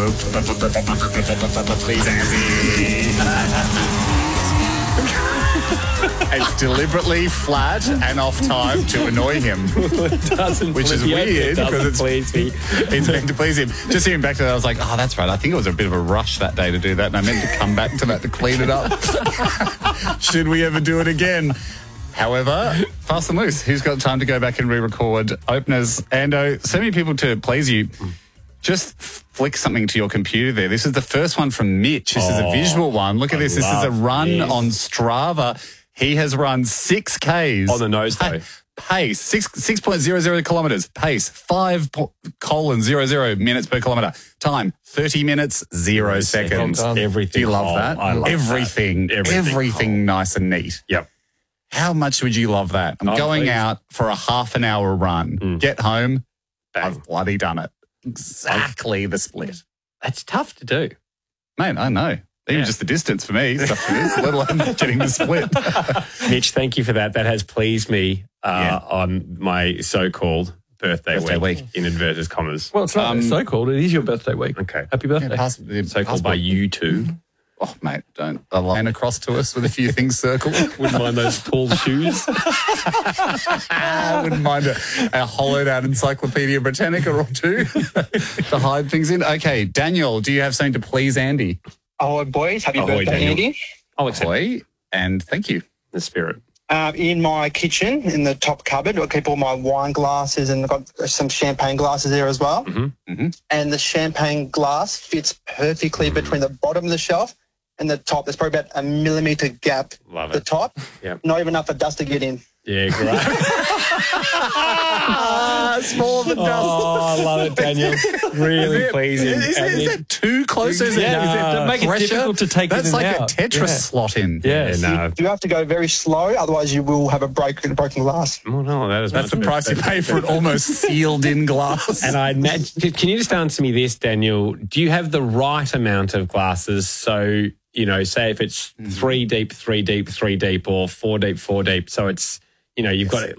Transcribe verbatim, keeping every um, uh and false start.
Please, Andy. It's deliberately flat and off time to annoy him, It doesn't, which is Olivia, weird it doesn't because it's please me. It's meant to please him. Just hearing back to that, I was like, oh, that's right. I think it was a bit of a rush that day to do that, and I meant to come back to that to clean it up. Should we ever do it again? However, fast and loose. Who's got time to go back and re-record openers? Ando, so many people to please you. Just flick something to your computer there. This is the first one from Mitch. This oh, is a visual one. Look at I this. This is a run this. on Strava. He has run six Ks. On the nose, though. Pace, six, 6.00 kilometres. Pace, five po- colon zero zero minutes per kilometre. Time, thirty minutes, zero seconds. seconds. Everything. Do you love that? Oh, I love everything, that. Everything. Everything oh. nice and neat. Yep. How much would you love that? I'm oh, going please. out for a half an hour run. Mm. Get home, Bang. I've bloody done it. Exactly the split. It's tough to do. Mate, I know. Even yeah. just the distance for me, stuff for this, let alone getting the split. Mitch, thank you for that. That has pleased me uh, yeah. on my so-called birthday, birthday week, week, in inverted commas. Well, it's not um, so-called. It is your birthday week. Okay. Happy birthday. Yeah, pass, so-called passport. By you two. Oh, mate, don't align across to us with a few things circled. Wouldn't mind those tall shoes. I wouldn't mind a, a hollowed-out Encyclopedia Britannica or two to hide things in. Okay, Daniel, do you have something to please Andy? Oh, boys, happy Ahoy, birthday, Daniel. Andy. Oh, Ahoy, and thank you. The spirit. Uh, in my kitchen, in the top cupboard, I keep all my wine glasses and I've got some champagne glasses there as well. Mm-hmm. Mm-hmm. And the champagne glass fits perfectly mm-hmm. between the bottom of the shelf and the top. There's probably about a millimetre gap Love at the it. top. Yep. Not even enough for dust to get in. Yeah, great. Small than dust. Oh, I love it, Daniel. Really it, pleasing. Is, it, is it too close? Is yeah, it, is it to make pressure? it difficult to take That's it in like and out. a Tetris yeah. slot in. Yeah, yes. no. You have to go very slow, otherwise you will have a broken, broken glass. Oh, no, that is That's the price you pay for an almost sealed-in glass. And I imagine, can you just answer me this, Daniel? Do you have the right amount of glasses? So, you know, say if it's mm-hmm. three deep, three deep, three deep, or four deep, four deep. So it's, you know, you've got it.